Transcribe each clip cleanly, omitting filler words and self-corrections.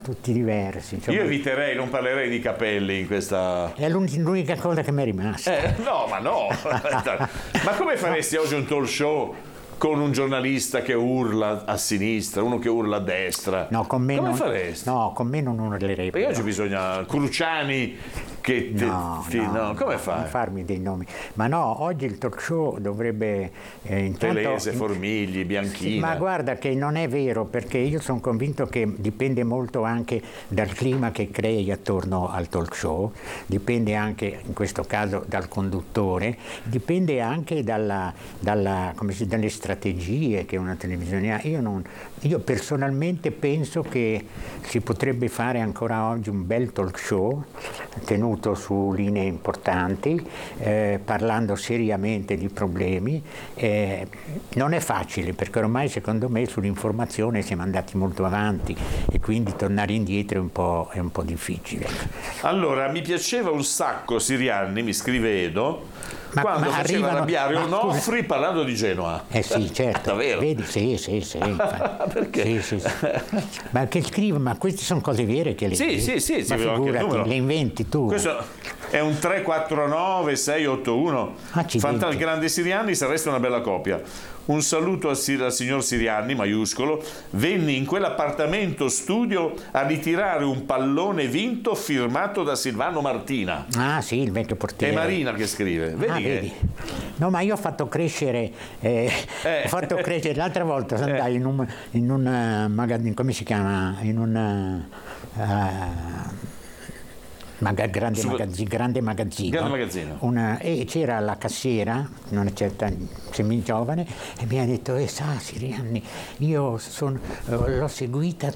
tutti diversi. Insomma. Io eviterei, non parlerei di capelli in questa... È l'unica cosa che mi è rimasta. No, ma no! Ma come faresti oggi un talk show con un giornalista che urla a sinistra, uno che urla a destra? No, con me come faresti? No, con me non urlerei. Perché oggi bisogna... Cruciani che... No, come fai? Non farmi dei nomi. Ma no, oggi il talk show dovrebbe... Telese, Formigli, Bianchina. Sì, ma guarda che non è vero, perché io sono convinto che dipende molto anche dal clima che crei attorno al talk show, dipende anche, in questo caso, dal conduttore, dipende anche dalle strategie che una televisione ha. Io personalmente penso che si potrebbe fare ancora oggi un bel talk show tenuto su linee importanti, parlando seriamente di problemi. Non è facile, perché ormai secondo me sull'informazione siamo andati molto avanti e quindi tornare indietro è un po' difficile. Allora, mi piaceva un sacco Sirianni, mi scrive Edo, quando faceva arrabbiare Onofri parlando di Genoa. Sì, certo. Davvero? Vedi, sì. Perché? Sì. Ma che scrive? Ma queste sono cose vere che le Sì, ma figurati, le inventi tu. Questo è un 349 681. Fantastico, grande Sirianni, sareste una bella coppia. Un saluto al signor Sirianni, maiuscolo. Venni in quell'appartamento studio a ritirare un pallone vinto firmato da Silvano Martina. Ah sì, il vecchio portiere. È Marina che scrive. Vedi. No, ma io ho fatto crescere l'altra volta andai in un magazzino, come si chiama? In un grande magazzino. E c'era la cassiera, una certa semigiovane, e mi ha detto: sa Sirianni, io l'ho seguita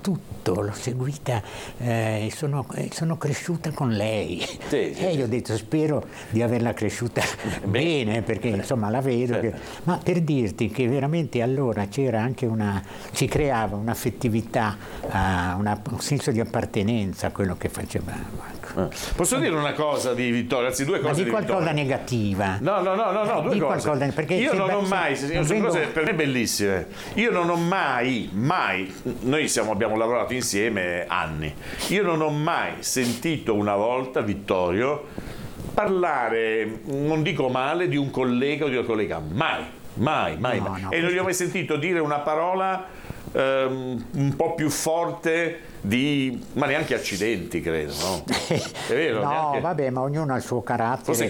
e sono cresciuta con lei. Sì. Io ho detto: spero di averla cresciuta bene, perché insomma la vedo. Ma per dirti che veramente allora c'era anche si creava un'affettività, un senso di appartenenza a quello che facevamo. Posso dire una cosa di Vittorio, anzi due cose di Vittorio. Ma di qualcosa negativa. No, due cose. Perché io non ho mai, sono cose per me bellissime. Io non ho mai, noi abbiamo lavorato insieme anni. Io non ho mai sentito una volta Vittorio parlare, non dico male, di un collega o di una collega. Mai. No, e non gli ho mai sentito dire una parola un po' più forte ma neanche accidenti, credo, no? È vero? No, neanche... vabbè, ma ognuno ha il suo carattere.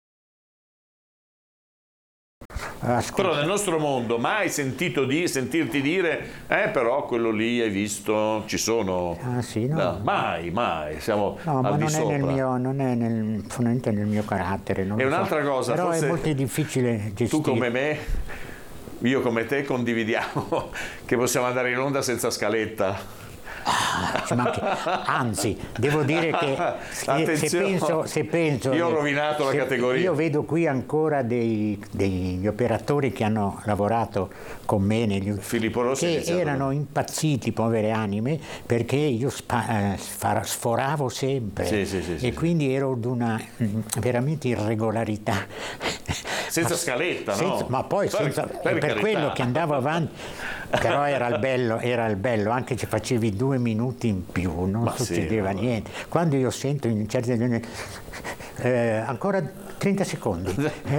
Però nel nostro mondo mai sentirti dire però quello lì hai visto, ci sono. Ah sì, no. Mai, siamo al di sopra. Non è fondamentalmente nel mio carattere. E un'altra cosa, però forse è molto difficile gestire. Tu come me, io come te condividiamo che possiamo andare in onda senza scaletta. Anzi, devo dire che se penso io ho rovinato la categoria. Io vedo qui ancora degli operatori che hanno lavorato con me Filippo Rossi, che erano impazziti, povere anime, perché io sforavo sempre. Sì. E quindi ero di una veramente irregolarità. Senza scaletta, no? Ma poi per quello che andavo avanti. Però era il bello, anche se facevi 2 minuti in più, non succedeva niente. Quando io sento in certe ancora 30 secondi,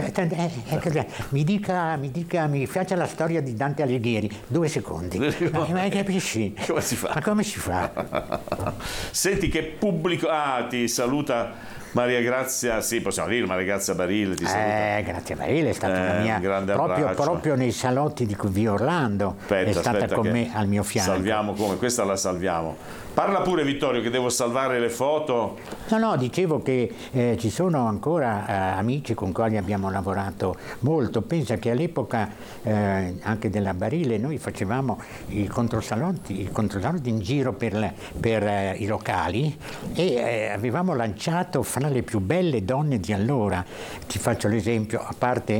mi faccia la storia di Dante Alighieri, 2 secondi. Ma capisci? Come si fa? Ma come si fa? Senti che pubblico, ti saluta Maria Grazia, sì, possiamo dire Maria Grazia Barile, ti saluta. Grazia Barile è stata una mia, grande proprio nei salotti di via Orlando, è stata con me al mio fianco. Salviamo questa la salviamo. Parla pure Vittorio, che devo salvare le foto. No, dicevo che ci sono ancora amici con cui abbiamo lavorato molto. Pensa che all'epoca anche della Barile noi facevamo i controsalotti in giro per i locali e avevamo lanciato fra le più belle donne di allora. Ti faccio l'esempio, a parte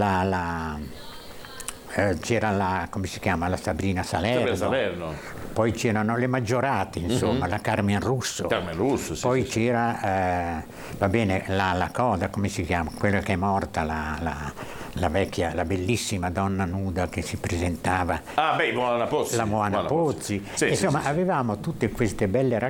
c'era come si chiama, la Sabrina Salerno. Poi c'erano le Maggiorati, insomma, la Carmen Russo. Sì. Poi c'era, la cosa, come si chiama? Quella che è morta, la vecchia, la bellissima donna nuda che si presentava. Moana Pozzi. La Moana Pozzi. Insomma, avevamo tutte queste belle ragazze.